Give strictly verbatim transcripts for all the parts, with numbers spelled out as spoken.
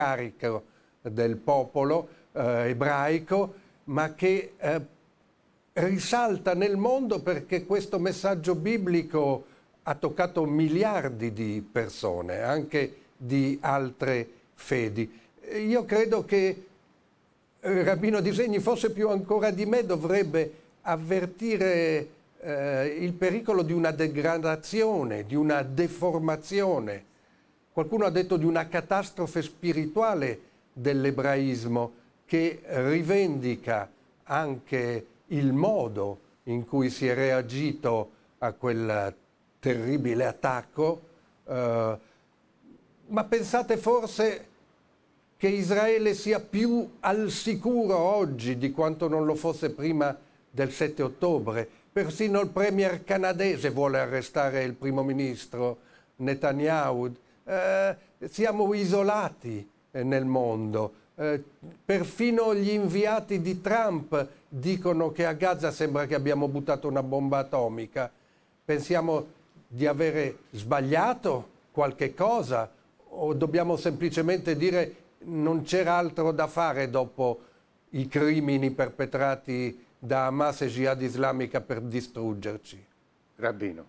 carico del popolo eh, ebraico, ma che eh, risalta nel mondo perché questo messaggio biblico ha toccato miliardi di persone, anche di altre fedi. Io credo che eh, Rabbino Di Segni, forse più ancora di me, dovrebbe avvertire eh, il pericolo di una degradazione, di una deformazione. Qualcuno ha detto di una catastrofe spirituale dell'ebraismo che rivendica anche il modo in cui si è reagito a quel terribile attacco. Eh, ma pensate forse che Israele sia più al sicuro oggi di quanto non lo fosse prima del sette ottobre? Persino il premier canadese vuole arrestare il primo ministro Netanyahu. Eh, siamo isolati eh, nel mondo. Eh, perfino gli inviati di Trump dicono che a Gaza sembra che abbiamo buttato una bomba atomica. Pensiamo di avere sbagliato qualche cosa o dobbiamo semplicemente dire non c'era altro da fare dopo i crimini perpetrati da Hamas e Jihad islamica per distruggerci? Rabbino.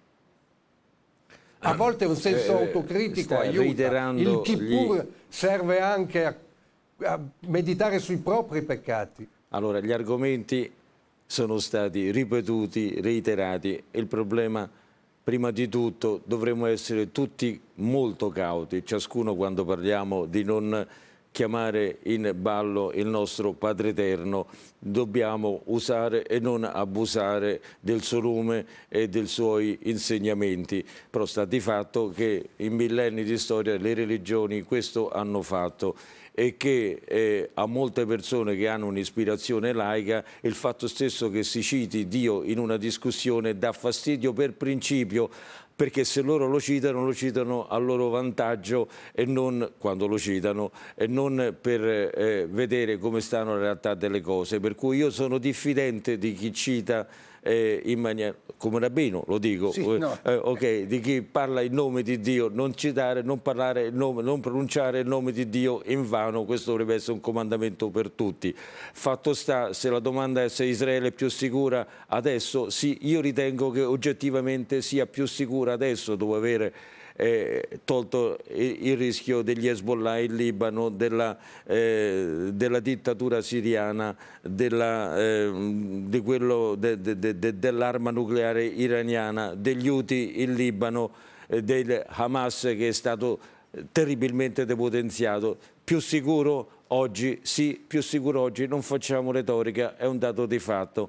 A volte un senso eh, autocritico aiuta. Il Kippur gli... serve anche a, a meditare sui propri peccati. Allora, gli argomenti sono stati ripetuti, reiterati. Il problema, prima di tutto, dovremmo essere tutti molto cauti, ciascuno quando parliamo di non chiamare in ballo il nostro Padre Eterno, dobbiamo usare e non abusare del suo nome e dei suoi insegnamenti. Però sta di fatto che in millenni di storia le religioni questo hanno fatto e che eh, a molte persone che hanno un'ispirazione laica il fatto stesso che si citi Dio in una discussione dà fastidio per principio, perché se loro lo citano, lo citano a loro vantaggio e non, quando lo citano, e non per eh, vedere come stanno le realtà delle cose. Per cui io sono diffidente di chi cita eh, in maniera, come rabbino lo dico, sì, no. eh, ok, di chi parla in nome di Dio, non citare, non parlare il nome, non pronunciare il nome di Dio in vano, questo dovrebbe essere un comandamento per tutti. Fatto sta, se la domanda è se Israele è più sicura adesso, sì, io ritengo che oggettivamente sia più sicura adesso, dopo aver eh, tolto il, il rischio degli Hezbollah in Libano, della, eh, della dittatura siriana, della, eh, di quello de, de, de, de, dell'arma nucleare iraniana, degli Houthi in Libano, eh, del Hamas che è stato terribilmente depotenziato. Più sicuro oggi? Sì, più sicuro oggi, non facciamo retorica, è un dato di fatto.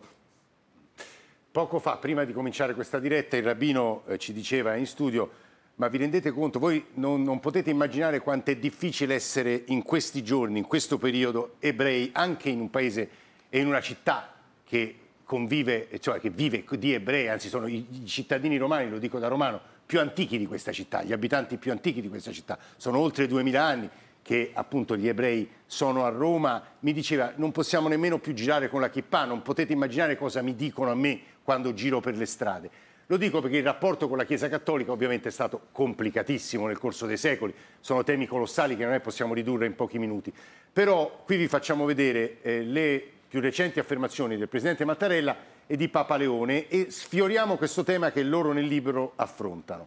Poco fa, prima di cominciare questa diretta, il rabbino eh, ci diceva in studio: ma vi rendete conto, voi non, non potete immaginare quanto è difficile essere in questi giorni, in questo periodo, ebrei, anche in un paese e in una città che convive, cioè che vive di ebrei, anzi sono i, i cittadini romani, lo dico da romano, più antichi di questa città, gli abitanti più antichi di questa città, sono oltre duemila anni che appunto gli ebrei sono a Roma. Mi diceva: non possiamo nemmeno più girare con la kippah, non potete immaginare cosa mi dicono a me quando giro per le strade. Lo dico perché il rapporto con la Chiesa Cattolica ovviamente è stato complicatissimo nel corso dei secoli, sono temi colossali che non è possiamo ridurre in pochi minuti. Però qui vi facciamo vedere eh, le più recenti affermazioni del Presidente Mattarella e di Papa Leone e sfioriamo questo tema che loro nel libro affrontano.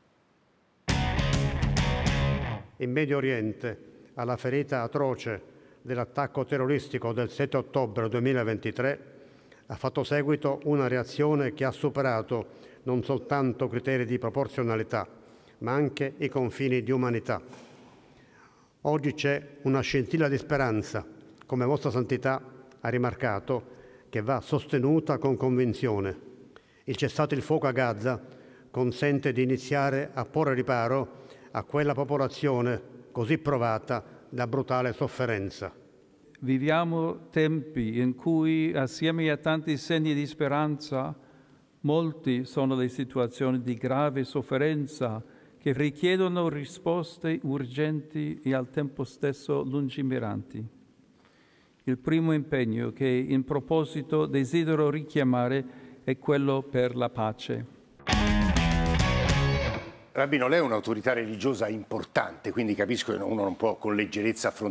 In Medio Oriente, alla ferita atroce dell'attacco terroristico del sette ottobre duemilaventitré, ha fatto seguito una reazione che ha superato non soltanto criteri di proporzionalità, ma anche i confini di umanità. Oggi c'è una scintilla di speranza, come Vostra Santità ha rimarcato, che va sostenuta con convinzione. Il cessate il fuoco a Gaza consente di iniziare a porre riparo a quella popolazione così provata da brutale sofferenza. Viviamo tempi in cui, assieme a tanti segni di speranza, molti sono le situazioni di grave sofferenza che richiedono risposte urgenti e al tempo stesso lungimiranti. Il primo impegno che in proposito desidero richiamare è quello per la pace. Rabbino, lei è un'autorità religiosa importante, quindi capisco che uno non può con leggerezza affrontare